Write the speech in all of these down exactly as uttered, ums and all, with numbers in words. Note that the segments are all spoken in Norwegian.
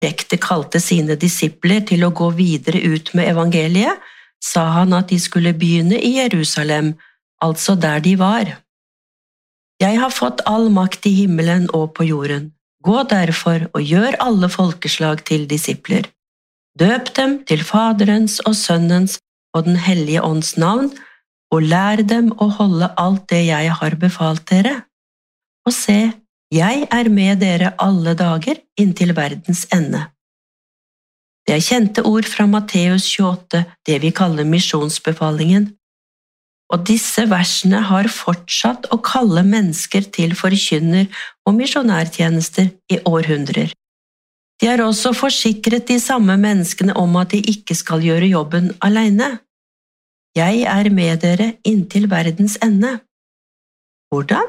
direkte kalte sine disipler til å gå videre ut med evangeliet, sa han at de skulle begynne i Jerusalem, altså der de var. Jeg har fått all makt i himmelen og på jorden. Gå derfor og gjør alle folkeslag til disipler. Døp dem til Faderens og Sønnens og den hellige ånds navn, og lær dem å holde alt det jeg har befalt dere. Og se, jeg er med dere alle dager inntil verdens ende. Det er kjente ord fra Matteus tjueåtte, det vi kaller misjonsbefalingen. Og disse versene har fortsatt å kalle mennesker til forkynner og misjonærtjenester i århundrer. De har også forsikret de samme menneskene om at de ikke skal gjøre jobben alene. Jeg er med dere inntil verdens ende. Hvordan?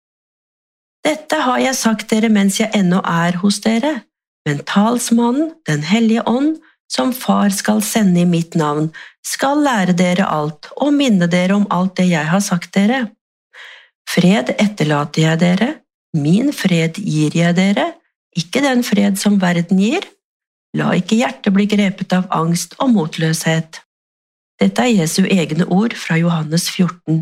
Dette har jeg sagt dere mens jeg ennå er hos dere, men talsmannen, den hellige ånd, som far skal sende i mitt navn, skal lære dere alt og minne dere om alt det jeg har sagt dere. Fred etterlater jeg dere, min fred gir jeg dere, ikke den fred som verden gir. La ikke hjertet bli grepet av angst og motløshet. Dette er Jesu egne ord fra Johannes fjorten.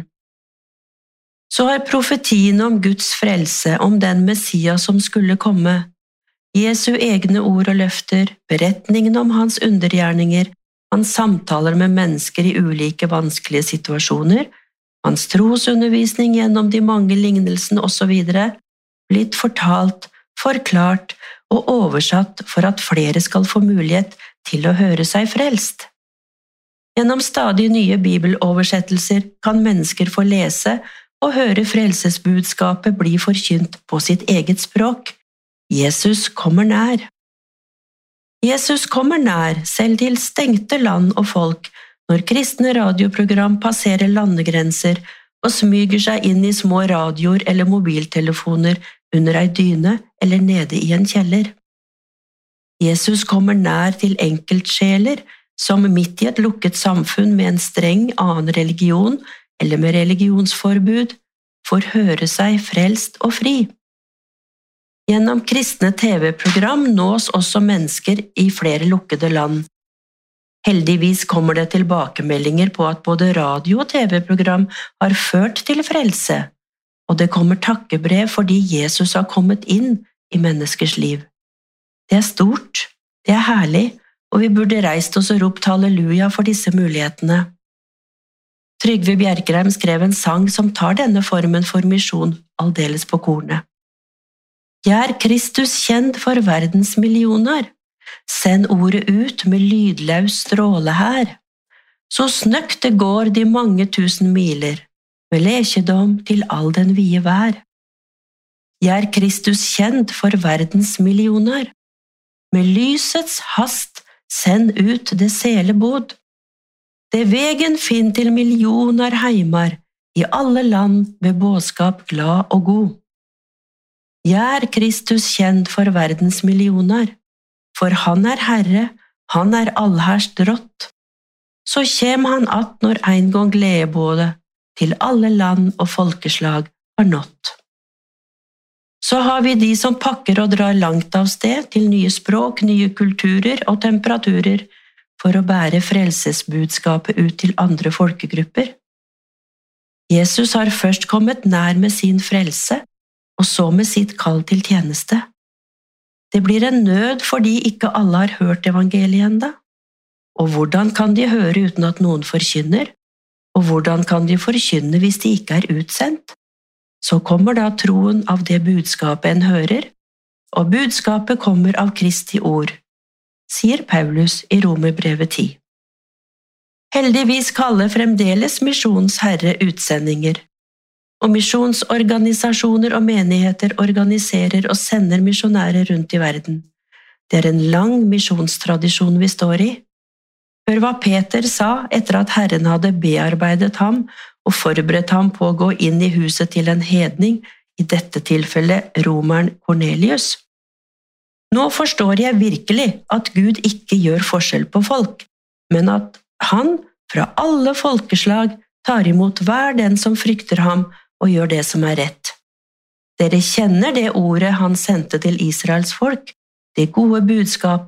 Så har profetien om Guds frelse, om den Messias som skulle komme, Jesu egne ord og løfter, beretningen om hans undergjerninger, hans samtaler med mennesker i ulike vanskelige situasjoner, hans trosundervisning gjennom de mange lignelsene og så videre, blitt fortalt, forklart og oversatt for at flere skal få mulighet til å høre seg frelst. Gjennom stadig nye bibeloversettelser kan mennesker få lese og høre frelsesbudskapet bli forkynt på sitt eget språk. Jesus kommer nær. Jesus kommer nær, selv til stengte land og folk, når kristne radioprogram passerer landegrenser og smyger seg inn i små radioer eller mobiltelefoner under ei dyne eller nede i en kjeller. Jesus kommer nær til enkeltsjeler som midt i et lukket samfunn med en streng annen religion eller med religionsforbud får høre seg frelst og fri. Gjennom kristne T V-program nås også mennesker i flere lukkede land. Heldigvis kommer det tilbakemeldinger på at både radio- og T V-program har ført til frelse, og det kommer takkebrev fordi Jesus har kommet inn i menneskers liv. Det er stort, det er herlig, og vi burde reist oss og ropt halleluja for disse mulighetene. Trygve Bjerkreim skrev en sang som tar denne formen for misjon aldeles på kornet. Gjør Kristus kjent for verdens millioner, send ordet ut med lydløs stråle her, så snøkt det går de mange tusen miler, med lekedom til all den vide vær. Gjør Kristus kjent for verdens millioner, med lysets hast send ut det sele bod. Det vegen finn til millioner heimar, i alle land med bådskap glad og god. Gjør Kristus kjent for verdens millioner, for han er Herre, han er allherst drott. Så kjem han att når ein gang glede både, til alle land og folkeslag har nått. Så har vi de som pakker og drar langt av sted til nye språk, nye kulturer og temperaturer for å bære frelsesbudskapet ut til andre folkegrupper. Jesus har først kommet nær med sin frelse, og så med sitt kall til tjeneste. Det blir en nød fordi ikke alle har hørt evangeliet enda. Og hvordan kan de høre uten at noen forkynner? Og hvordan kan de forkynne hvis de ikke er utsendt? Så kommer da troen av det budskapet en hører, og budskapet kommer av Kristi ord, sier Paulus i Romerbrevet ti. Heldigvis kaller fremdeles misjonens herre utsendinger, og misjonsorganisasjoner og menigheter organiserer og sender misjonærer rundt i verden. Det er en lang misjonstradisjon vi står i. Hør hva Peter sa etter at Herren hadde bearbeidet ham og forberedt ham på å gå inn i huset til en hedning, i dette tilfellet romeren Cornelius. Nå forstår jeg virkelig at Gud ikke gjør forskjell på folk, men at han fra alle folkeslag tar imot hver den som frykter ham og gjør det som er rett. Dere kjenner det ordet han sendte til Israels folk, Det gode budskap